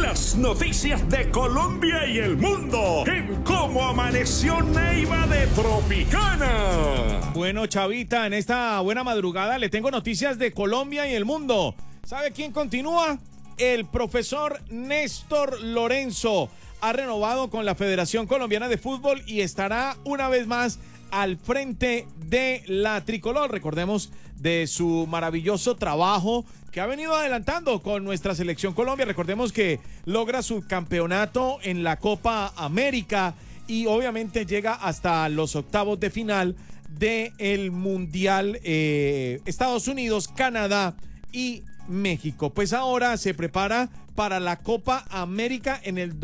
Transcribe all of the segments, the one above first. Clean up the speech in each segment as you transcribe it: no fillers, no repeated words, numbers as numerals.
Las noticias de Colombia y el mundo en Cómo Amaneció Neiva de Tropicana. Bueno, Chavita, en esta buena madrugada le tengo noticias de Colombia y el mundo. ¿Sabe quién continúa? El profesor Néstor Lorenzo ha renovado con la Federación Colombiana de Fútbol y estará una vez más al frente de la tricolor. Recordemos de su maravilloso trabajo que ha venido adelantando con nuestra selección Colombia. Recordemos que logra su campeonato en la Copa América y obviamente llega hasta los octavos de final del Mundial Estados Unidos, Canadá y México. Pues ahora se prepara para la Copa América en el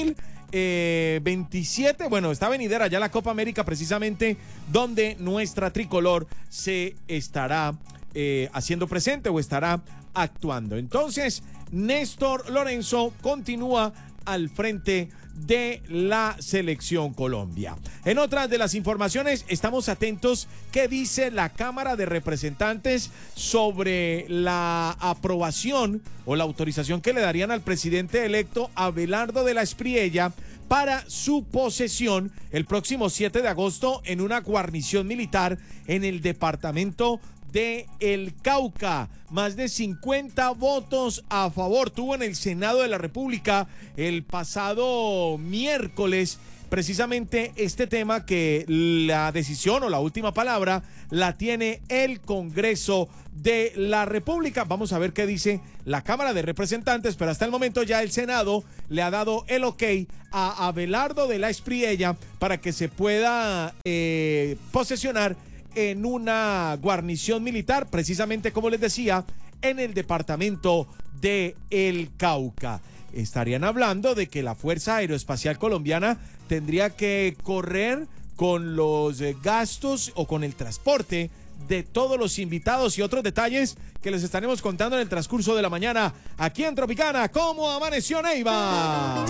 2027. Bueno, está venidera ya la Copa América, precisamente donde nuestra tricolor se estará haciendo presente o estará actuando. Entonces, Néstor Lorenzo continúa al frente de la selección Colombia. En otras de las informaciones, estamos atentos qué dice la Cámara de Representantes sobre la aprobación o la autorización que le darían al presidente electo Abelardo de la Espriella para su posesión el próximo 7 de agosto en una guarnición militar en el departamento de El Cauca. Más de 50 votos a favor tuvo en el Senado de la República el pasado miércoles precisamente este tema, que la decisión o la última palabra la tiene el Congreso de la República. Vamos a ver qué dice la Cámara de Representantes, pero hasta el momento ya el Senado le ha dado el ok a Abelardo de la Espriella para que se pueda posesionar en una guarnición militar, precisamente como les decía, en el departamento de El Cauca. Estarían hablando de que la Fuerza Aeroespacial Colombiana tendría que correr con los gastos o con el transporte de todos los invitados y otros detalles que les estaremos contando en el transcurso de la mañana aquí en Tropicana. ¿Cómo amaneció Neiva?